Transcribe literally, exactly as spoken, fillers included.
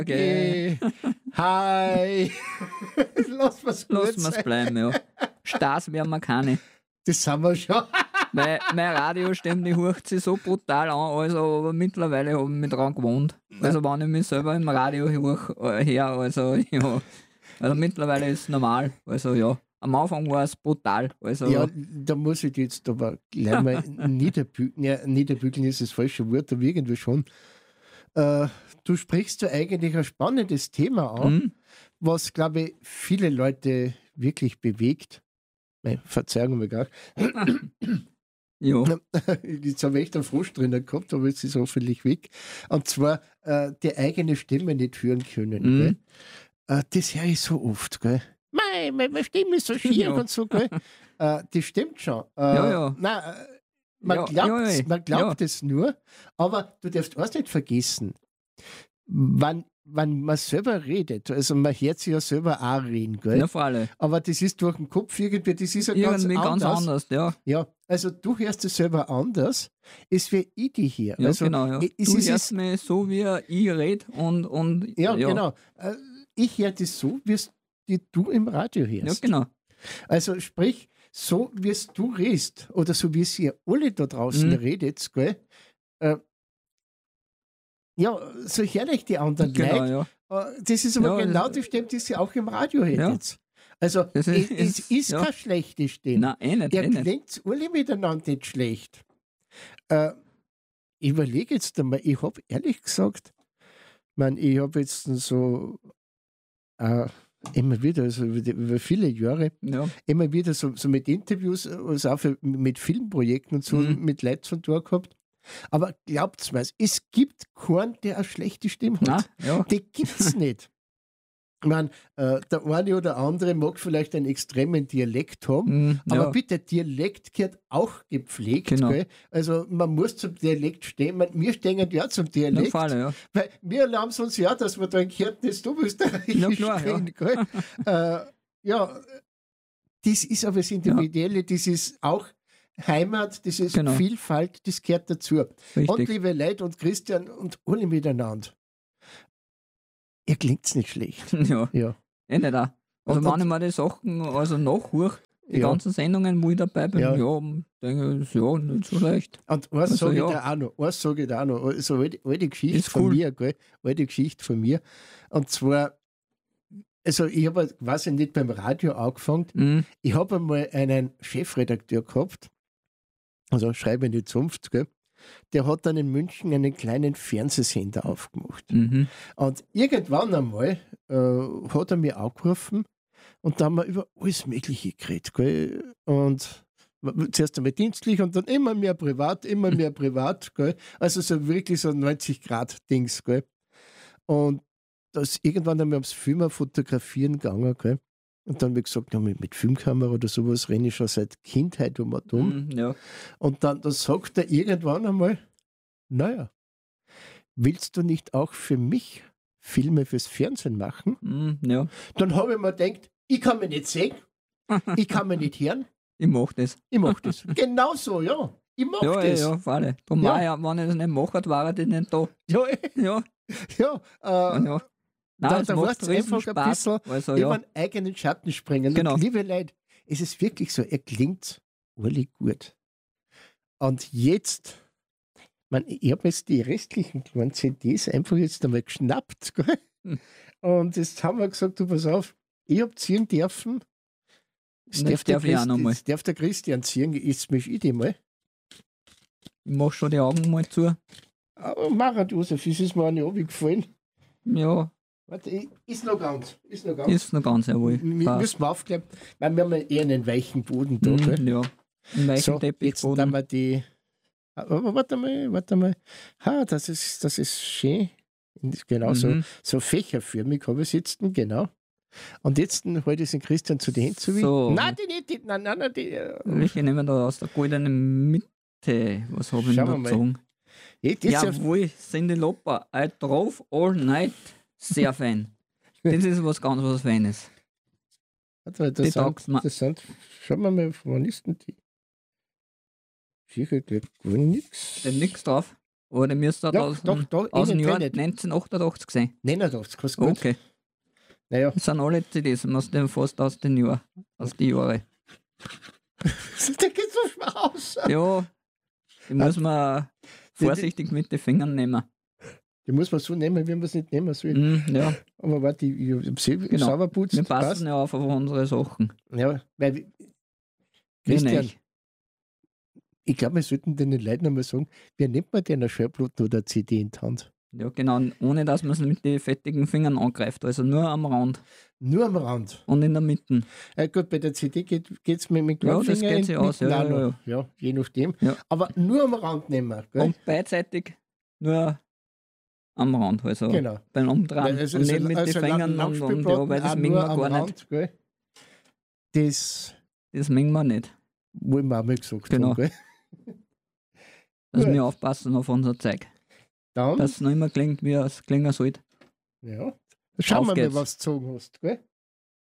Okay. Hi. Lass was Lass mal's bleiben, ja. Stars werden wir keine. Das sind wir schon. Mein, mein Radiostimme, die hört sich so brutal an, also, aber mittlerweile habe ich mich dran gewohnt. Also wenn ich mich selber im Radio höre, her, also ja. Also mittlerweile ist es normal. Also ja. Am Anfang war es brutal. Also, Ja, da muss ich jetzt aber gleich mal niederbügeln. Ja, niederbügeln ist das falsche Wort, aber irgendwie schon. Äh, du sprichst ja eigentlich ein spannendes Thema an, Mhm. was, glaube ich, viele Leute wirklich bewegt. Nein, Verzeihung mir gar. ja. Jetzt habe ich echt einen Frosch drinnen gehabt, aber jetzt ist er hoffentlich weg. Und zwar äh, die eigene Stimme nicht hören können. Mhm. Gell? Äh, das höre ich so oft. Gell? Mei, meine Stimme ist so schier Ja. und so. Gell? äh, das stimmt schon. Äh, Ja, ja. Nein, äh, man Ja, glaubt ja, es ja. man glaubt es nur, aber du darfst eins nicht vergessen, wann, wann man selber redet, also man hört sich ja selber auch reden, gell? Ja, vor allem. Aber das ist durch den Kopf irgendwie, das ist ja ganz Irgendwie anders. ganz anders, ja. Ja, also du hörst es selber anders, als wie ich die hier. Ja, also, genau, ja. Es Du ist, hörst es, mich so, wie ich rede und, und ja, genau. Äh, Ich höre das so, wie es die du im Radio Ja, hörst. genau. Also sprich, so wie es du redest oder so wie es ihr alle da draußen Mhm. redet, gell? Äh, ja, so herrlich die anderen Genau, Leute. ja. Äh, Das ist aber Ja, genau das- die Stimme, die sie auch im Radio redet. Also Das es, ist- es ist- ist ja. keine schlechte Stimme. Nein, eh nicht, Der eh nicht. klingt alle miteinander nicht schlecht. Äh, ich überlege jetzt einmal, ich habe ehrlich gesagt, man, ich habe jetzt so äh, immer wieder, also über, die, über viele Jahre, Ja. immer wieder so, so mit Interviews, also auch für, mit Filmprojekten und so, Mhm. mit Leuten zu tun gehabt. Aber glaubt's mir, es gibt keinen, der eine schlechte Stimme hat. Nein, ja. Die gibt's nicht. Ich meine, äh, der eine oder andere mag vielleicht einen extremen Dialekt haben, Mhm, aber ja. bitte, Dialekt gehört auch gepflegt. Genau. Gell? Also man muss zum Dialekt stehen. Man, wir stehen ja zum Ja, Dialekt. vor allem, ja. Weil wir erlauben es uns ja, dass wir da in Kärnten jetzt Oberösterreichisch Ja, klar, sprechen. Gell? äh, ja, das ist aber das Individuelle, das ist auch Heimat, das ist Genau. Vielfalt, das gehört dazu. Und Richtig. liebe Leute und Christian und alle miteinander, ihr klingt's nicht schlecht. Ja, Ja. eh nicht auch. Also Und- wenn und- ich mir die Sachen also nachhöre, die Ja. ganzen Sendungen, wo ich dabei bin, Ja. ja, denke ich, ja, nicht so schlecht. Und eins Also, sage ich ja. dir auch noch, eins sage ich dir auch noch, also alte, alte Geschichte Ist von cool. mir, gell? Alte Geschichte von mir. Und zwar, also ich habe quasi nicht beim Radio angefangen, Mhm. ich habe einmal einen Chefredakteur gehabt, also schreibende Zunft, gell? Der hat dann in München einen kleinen Fernsehsender aufgemacht. Mhm. Und irgendwann einmal äh, hat er mir angerufen und da haben wir über alles Mögliche geredet. Gell? Und zuerst einmal dienstlich und dann immer mehr privat, immer mehr privat. Gell? Also so wirklich so neunzig-Grad-Dings. Gell? Und das irgendwann einmal ums Filmen fotografieren gegangen. Gell? Und dann habe ich gesagt, ja, mit, mit Filmkamera oder sowas renne ich schon seit Kindheit um und um. Mhm. Ja. Und dann, dann sagt er irgendwann einmal, naja, willst du nicht auch für mich Filme fürs Fernsehen machen? Mhm. Ja. Dann habe ich mir gedacht, ich kann mich nicht sehen, ich kann mich nicht hören, Ich mache das. ich mache das. Genau so, ja. Ich mache Ja, ja, das. ja, vor allem. Darum Ja. war ja, wenn ich das nicht mache, war ich nicht da. Ja, Ja, ja, und äh, ja. da, Nein, es da macht musst du riesen einfach ein Spaß. bisschen Also, über ja. den eigenen Schatten springen. Genau. Und liebe Leute, es ist wirklich so, er klingt alle gut. Und jetzt, man, ich habe jetzt die restlichen kleinen C Ds einfach jetzt einmal geschnappt. Gell? Hm. Und jetzt haben wir gesagt, du pass auf, ich habe ziehen dürfen. Das Und jetzt der darf ich auch Christ- noch mal. das darf der Christian ziehen, jetzt mich ich die mal. Ich mache schon die Augen mal zu. Aber mach du, Josef, ist es mir auch nicht runtergefallen. Ja, Warte, ich- ist noch ganz. Ist noch ganz. ist noch ganz jawohl. Wir Passt. müssen wir aufklären, weil wir haben ja eher einen weichen Boden da. Gell? Mhm, ja. Ein weichen So, jetzt Teppichboden. dann wir die. Aber warte mal, warte mal. Ha, das ist, das ist schön. Genau, so, Mhm. so fächerförmig habe ich jetzt, genau. Und jetzt halte ich den Christian zu den Händen zu. So. Nein, die nicht, die, nein, nein, nein, die. äh, Welche nehmen wir da aus der goldenen Mitte? Was habe ich Schauen denn da wir mal. gezogen? Jetzt, jetzt auf, Jawohl, sind die Loper. I drove all night. Sehr fein. Das ist was ganz was Feines. warte mal, die das, taugt's sind, mir. das sind. Schauen wir mal, wann ist denn die? Sicher, gar nichts. Steht nichts drauf. Aber die müsste Ja, aus, doch, dem- doch, aus dem innen Jahr drin nicht. neunzehnhundertachtundachtzig sein. neunundachtzig, was gut. Okay. Naja, Das sind alle C Ds, aus dem fast aus den Jahren. Aus den Jahren. der geht so schwer aus. Ja, die muss man vorsichtig mit den Fingern nehmen. Die muss man so nehmen, wie man es nicht nehmen soll. Mhm, ja, Aber warte, ich, ich habe sie Genau. sauber putzt. wir passen passt. ja auf auf unsere Sachen. Ja, weil, wir- Wir Christian, nicht. ich glaube, wir sollten den Leuten einmal sagen, wie nimmt man denn eine Schallplatte oder eine C D in die Hand? Ja, genau, ohne dass man es mit den fettigen Fingern angreift. Also nur am Rand Nur am Rand. und in der Mitte. Ja, gut, bei der C D geht es mit dem Ja, das Klangfinger geht in sich die aus, Mitte ja, auch ja, noch. ja, je nachdem. Ja. Aber nur am Rand nehmen. Gell? Und beidseitig nur am Rand. Also Genau. beim Umdrehen. Weil es- und also- nicht mit also den Fingern und, und ja, Langspielplatten weil das auch mögen nur wir am gar nicht. Rand, gell? Das Das mögen wir nicht. wollen wir auch mal gesagt Genau. haben. Gell? Dass Gut. wir aufpassen auf unser Zeug. Dann, Dass es noch immer klingt, wie es klingen sollte. ja. Schauen Auf wir mal, geht's. was du zu sagen hast. Gell?